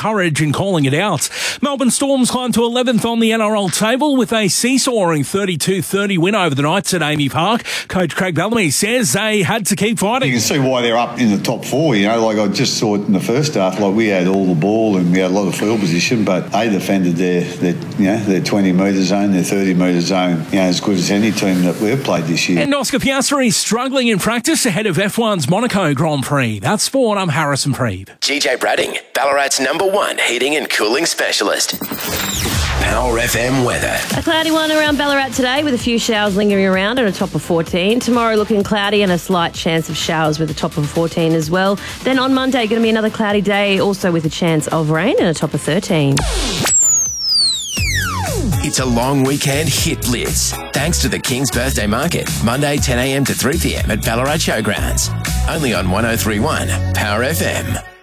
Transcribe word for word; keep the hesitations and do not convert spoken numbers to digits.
courage in calling it out. Melbourne Storms climb to eleventh on the N R L table with a seesawing thirty-two thirty win over the Knights at Amy Park. Coach Craig Bellamy says they had to keep fighting. You can see why they're up in the top four, you know, like I just saw it in the first half, like we had all the ball and we had a lot of field position, but they defended their, their you know, their twenty metre zone, their thirty metre zone, you know, as good as any team that we've played this year. And Oscar Piastri is struggling in practice ahead of F one's Monaco Grand Prix. That's sport. I'm Harrison Preeb. G J Bradding, Ballarat's number one heating and cooling specialist. Power F M weather. A cloudy one around Ballarat today with a few showers lingering around and a top of fourteen. Tomorrow looking cloudy and a slight chance of showers with a top of fourteen as well. Then on Monday going to be another cloudy day, also with a chance of rain and a top of thirteen. It's a long weekend hit blitz. Thanks to the King's Birthday Market. Monday ten a m to three p m at Ballarat Showgrounds. Only on one oh three point one Power F M.